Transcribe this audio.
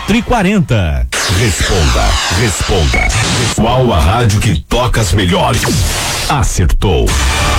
4:40. Responda. Qual a rádio que toca as melhores? Acertou.